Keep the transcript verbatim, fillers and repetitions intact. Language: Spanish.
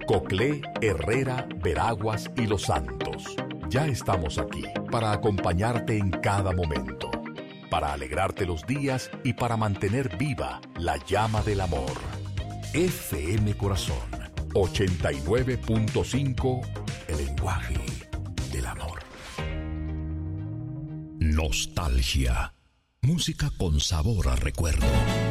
Coclé, Herrera, Veraguas y Los Santos. Ya estamos aquí para acompañarte en cada momento, para alegrarte los días y para mantener viva la llama del amor. F M Corazón ochenta y nueve punto cinco, el lenguaje del amor. Nostalgia, música con sabor a recuerdo.